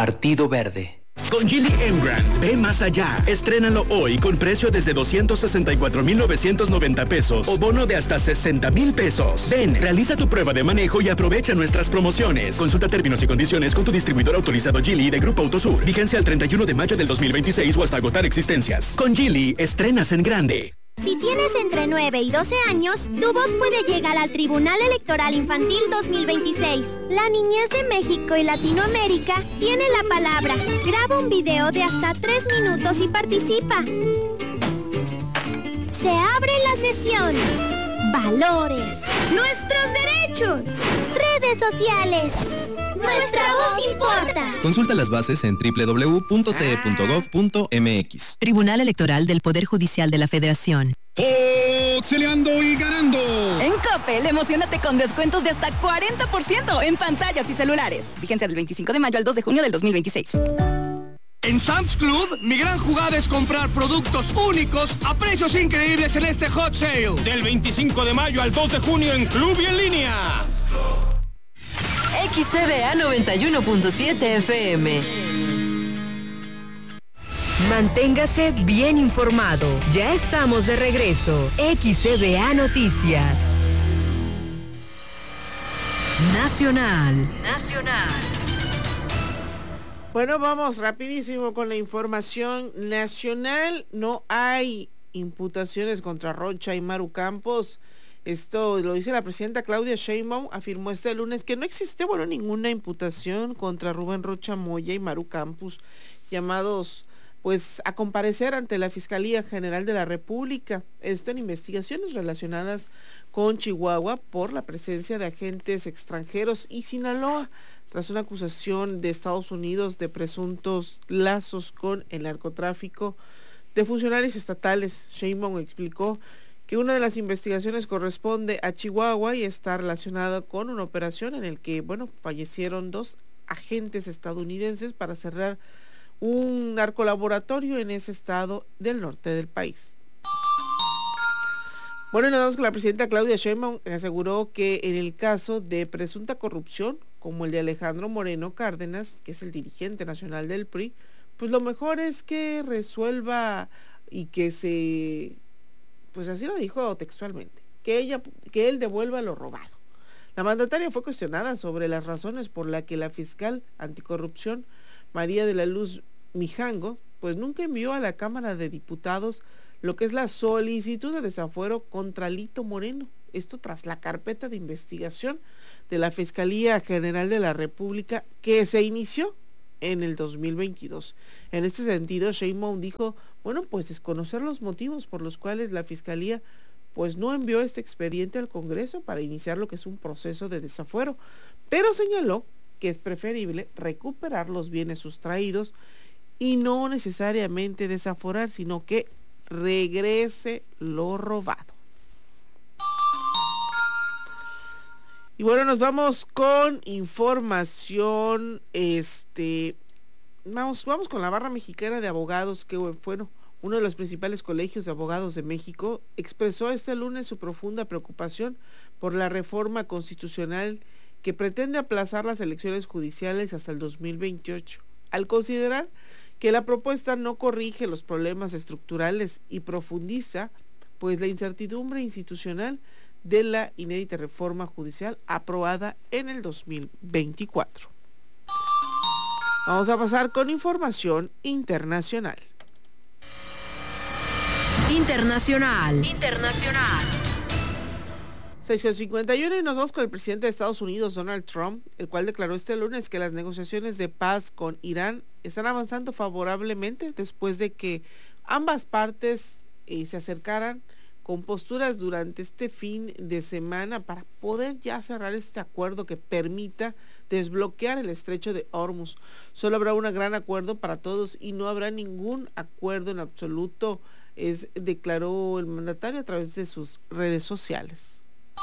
Partido Verde. Con Geely Emgrand, ve más allá. Estrénalo hoy con precio desde 264,990 pesos o bono de hasta 60,000 pesos. Ven, realiza tu prueba de manejo y aprovecha nuestras promociones. Consulta términos y condiciones con tu distribuidor autorizado Geely de Grupo Autosur. Vigencia al 31 de mayo del 2026 o hasta agotar existencias. Con Geely, estrenas en grande. Si tienes entre 9 y 12 años, tu voz puede llegar al Tribunal Electoral Infantil 2026. La niñez de México y Latinoamérica tiene la palabra. Graba un video de hasta 3 minutos y participa. Se abre la sesión. Valores. Nuestros derechos. Redes sociales. Nuestra voz importa. Consulta las bases en www.te.gov.mx. Tribunal Electoral del Poder Judicial de la Federación. ¡Foxeleando y ganando! En Coppel, emocionate con descuentos de hasta 40% en pantallas y celulares. Vigencia del 25 de mayo al 2 de junio del 2026. En Sam's Club, mi gran jugada es comprar productos únicos a precios increíbles en este Hot Sale. Del 25 de mayo al 2 de junio en Club y en línea. XCDA 91.7 FM. Manténgase bien informado. Ya estamos de regreso. XCDA Noticias. Nacional. Bueno, vamos rapidísimo con la información nacional. No hay imputaciones contra Rocha y Maru Campos. Esto lo dice la presidenta Claudia Sheinbaum. Afirmó este lunes que no existe, ninguna imputación contra Rubén Rocha Moya y Maru Campos, llamados pues a comparecer ante la Fiscalía General de la República. Esto en investigaciones relacionadas con Chihuahua por la presencia de agentes extranjeros y Sinaloa, tras una acusación de Estados Unidos de presuntos lazos con el narcotráfico de funcionarios estatales. Sheinbaum explicó que una de las investigaciones corresponde a Chihuahua y está relacionada con una operación en el que, fallecieron 2 agentes estadounidenses para cerrar un narcolaboratorio en ese estado del norte del país. Y nos vamos con la presidenta Claudia Sheinbaum, que aseguró que en el caso de presunta corrupción, como el de Alejandro Moreno Cárdenas, que es el dirigente nacional del PRI, pues lo mejor es que resuelva y que se... pues así lo dijo textualmente, que él devuelva lo robado. La mandataria fue cuestionada sobre las razones por las que la fiscal anticorrupción María de la Luz Mijango pues nunca envió a la Cámara de Diputados lo que es la solicitud de desafuero contra Lito Moreno. Esto tras la carpeta de investigación de la Fiscalía General de la República que se inició en el 2022. En este sentido, Sheinbaum dijo, pues desconocer los motivos por los cuales la Fiscalía pues no envió este expediente al Congreso para iniciar lo que es un proceso de desafuero, pero señaló que es preferible recuperar los bienes sustraídos y no necesariamente desaforar, sino que regrese lo robado. Y nos vamos con información, vamos con la Barra Mexicana de Abogados, que uno de los principales colegios de abogados de México expresó este lunes su profunda preocupación por la reforma constitucional que pretende aplazar las elecciones judiciales hasta el 2028, al considerar que la propuesta no corrige los problemas estructurales y profundiza pues la incertidumbre institucional de la inédita reforma judicial aprobada en el 2024. Vamos a pasar con información internacional. Internacional. 6:51 y nos vamos con el presidente de Estados Unidos, Donald Trump, el cual declaró este lunes que las negociaciones de paz con Irán están avanzando favorablemente después de que ambas partes se acercaran con posturas durante este fin de semana para poder ya cerrar este acuerdo que permita desbloquear el estrecho de Hormuz. Solo habrá un gran acuerdo para todos y no habrá ningún acuerdo en absoluto, declaró el mandatario a través de sus redes sociales.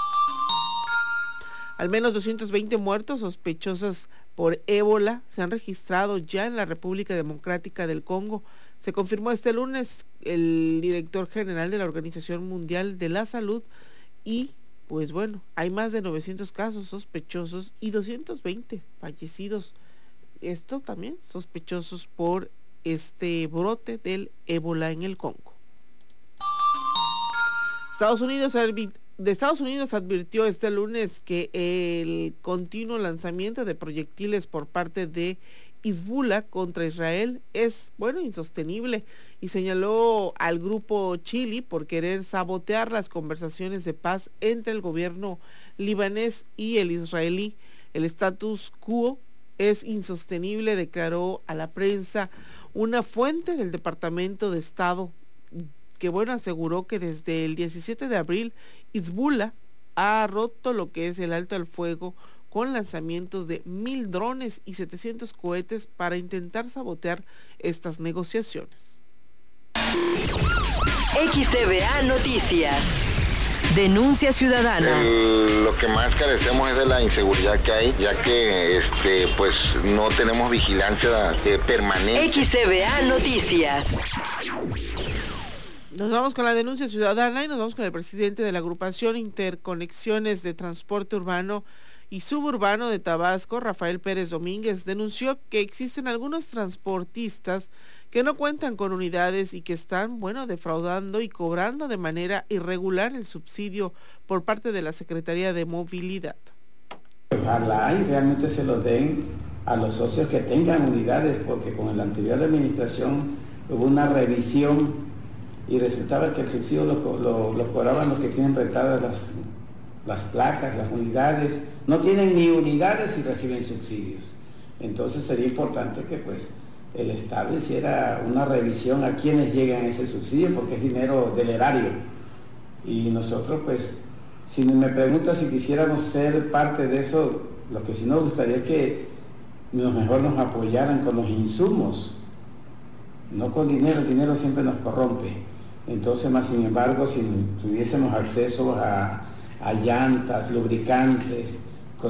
Al menos 220 muertos sospechosos por ébola se han registrado ya en la República Democrática del Congo. Se confirmó este lunes el director general de la Organización Mundial de la Salud y hay más de 900 casos sospechosos y 220 fallecidos esto también sospechosos por este brote del ébola en el Congo. De Estados Unidos advirtió este lunes que el continuo lanzamiento de proyectiles por parte de Hezbollah contra Israel es, insostenible, y señaló al grupo Chile por querer sabotear las conversaciones de paz entre el gobierno libanés y el israelí. El status quo es insostenible, declaró a la prensa una fuente del Departamento de Estado que aseguró que desde el 17 de abril Hezbollah ha roto lo que es el alto al fuego con lanzamientos de 1,000 drones y 700 cohetes para intentar sabotear estas negociaciones. XCBA Noticias. Denuncia ciudadana. Lo que más carecemos es de la inseguridad que hay, ya que pues no tenemos vigilancia permanente. XCBA Noticias. Nos vamos con la denuncia ciudadana y nos vamos con el presidente de la agrupación Interconexiones de Transporte Urbano y Suburbano de Tabasco, Rafael Pérez Domínguez, denunció que existen algunos transportistas que no cuentan con unidades y que están, defraudando y cobrando de manera irregular el subsidio por parte de la Secretaría de Movilidad. Ojalá y realmente se lo den a los socios que tengan unidades, porque con la anterior administración hubo una revisión y resultaba que el subsidio lo cobraban los que tienen rentadas las placas, las unidades. No tienen ni unidades y reciben subsidios. Entonces sería importante que el Estado hiciera una revisión a quienes llegan a ese subsidio, porque es dinero del erario. Y nosotros, si me preguntas si quisiéramos ser parte de eso, lo que sí nos gustaría es que mejor nos apoyaran con los insumos, no con dinero. El dinero siempre nos corrompe. Entonces, más sin embargo, si tuviésemos acceso a llantas, lubricantes,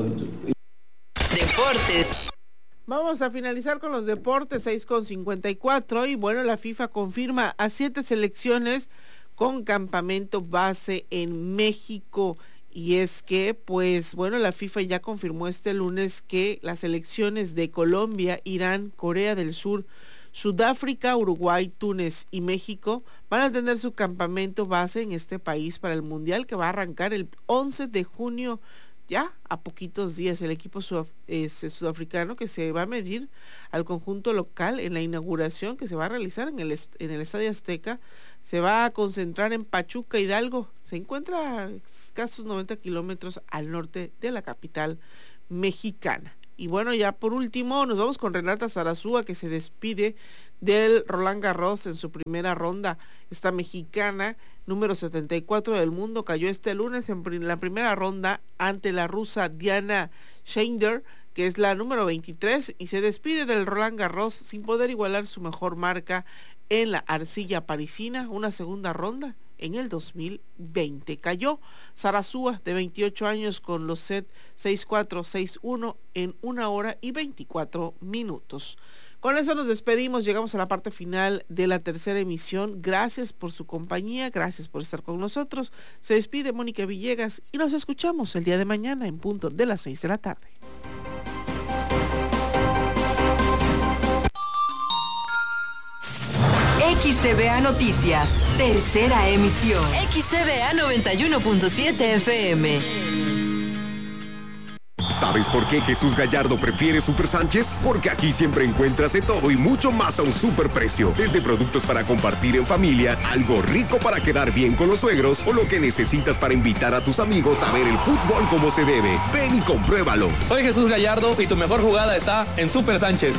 Deportes. Vamos a finalizar con los deportes, 6:54, y la FIFA confirma a 7 selecciones con campamento base en México. Y es que, la FIFA ya confirmó este lunes que las selecciones de Colombia, Irán, Corea del Sur, Sudáfrica, Uruguay, Túnez y México van a tener su campamento base en este país para el Mundial, que va a arrancar el 11 de junio, ya a poquitos días. El equipo sudafricano, que se va a medir al conjunto local en la inauguración que se va a realizar en el Estadio Azteca, se va a concentrar en Pachuca, Hidalgo. Se encuentra a escasos 90 kilómetros al norte de la capital mexicana. Y ya por último nos vamos con Renata Zarazúa, que se despide del Roland Garros en su primera ronda. Esta mexicana, número 74 del mundo, cayó este lunes en la primera ronda ante la rusa Diana Schneider, que es la número 23, y se despide del Roland Garros sin poder igualar su mejor marca en la arcilla parisina, una segunda ronda en el 2020. Cayó Zarazúa, de 28 años, con los sets 6-4, 6-1 en 1 hora y 24 minutos. Con eso nos despedimos, llegamos a la parte final de la tercera emisión. Gracias por su compañía, gracias por estar con nosotros. Se despide Mónica Villegas y nos escuchamos el día de mañana en punto de las 6 de la tarde. XCBA Noticias, tercera emisión. XCBA 91.7 FM. ¿Sabes por qué Jesús Gallardo prefiere Super Sánchez? Porque aquí siempre encuentras de todo y mucho más a un superprecio. Desde productos para compartir en familia, algo rico para quedar bien con los suegros o lo que necesitas para invitar a tus amigos a ver el fútbol como se debe. Ven y compruébalo. Soy Jesús Gallardo y tu mejor jugada está en Super Sánchez.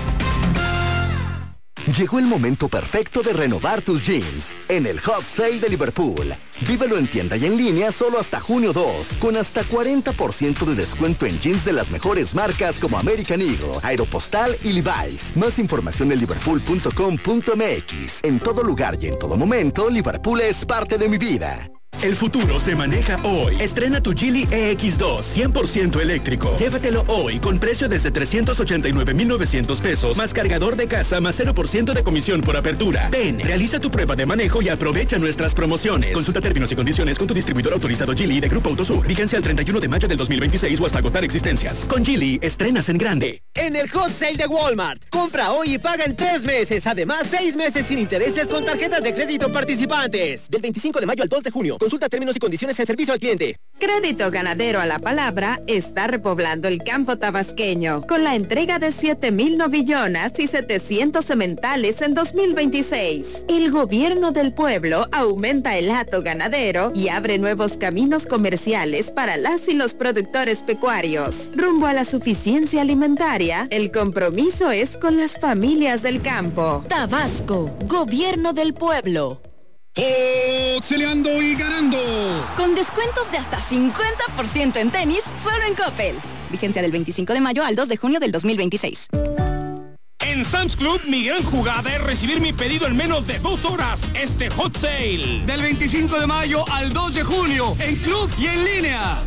Llegó el momento perfecto de renovar tus jeans en el Hot Sale de Liverpool. Vívelo en tienda y en línea solo hasta junio 2, con hasta 40% de descuento en jeans de las mejores marcas como American Eagle, Aeropostal y Levi's. Más información en liverpool.com.mx. En todo lugar y en todo momento, Liverpool es parte de mi vida. El futuro se maneja hoy. Estrena tu Geely EX2 100% eléctrico. Llévatelo hoy con precio desde 389,900 pesos, más cargador de casa, más 0% de comisión por apertura. Ven, realiza tu prueba de manejo y aprovecha nuestras promociones. Consulta términos y condiciones con tu distribuidor autorizado Geely de Grupo Autosur. Vigencia el 31 de mayo del 2026 o hasta agotar existencias. Con Geely, estrenas en grande. En el Hot Sale de Walmart. Compra hoy y paga en 3 meses. Además, 6 meses sin intereses con tarjetas de crédito participantes. Del 25 de mayo al 2 de junio. Consulta términos y condiciones en servicio al cliente. Crédito Ganadero a la Palabra está repoblando el campo tabasqueño con la entrega de 7,000 novillonas y 700 sementales en 2026. El gobierno del pueblo aumenta el hato ganadero y abre nuevos caminos comerciales para las y los productores pecuarios. Rumbo a la suficiencia alimentaria, el compromiso es con las familias del campo. Tabasco, gobierno del pueblo. Boxeleando y ganando. Con descuentos de hasta 50% en tenis, solo en Coppel. Vigencia del 25 de mayo al 2 de junio del 2026. En Sam's Club, mi gran jugada es recibir mi pedido en menos de 2 horas. Este Hot Sale. Del 25 de mayo al 2 de junio. En club y en línea.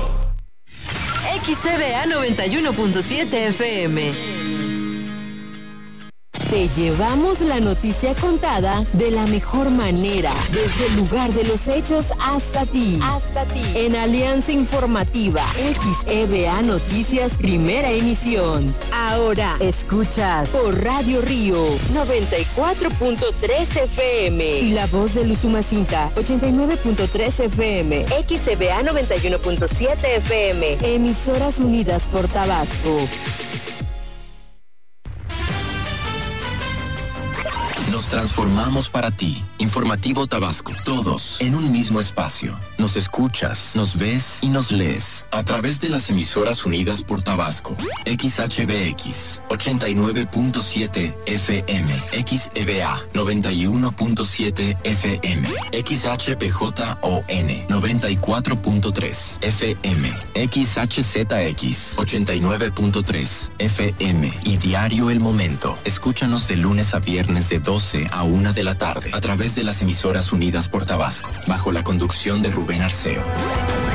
XCBA 91.7 FM. Te llevamos la noticia contada de la mejor manera, desde el lugar de los hechos hasta ti. En Alianza Informativa, XEBA Noticias, primera emisión. Ahora escuchas por Radio Río 94.3 FM y La Voz de Luzumacinta 89.3 FM. XEBA 91.7 FM. Emisoras unidas por Tabasco. Nos transformamos para ti. Informativo Tabasco. Todos en un mismo espacio. Nos escuchas, nos ves y nos lees a través de las emisoras unidas por Tabasco. XHBX 89.7 FM. XEBA 91.7 FM. XHPJON 94.3 FM. XHZX 89.3 FM. Y Diario El Momento. Escúchanos de lunes a viernes de 12 a 1 de la tarde a través de las emisoras unidas por Tabasco, bajo la conducción de Rubén Arceo.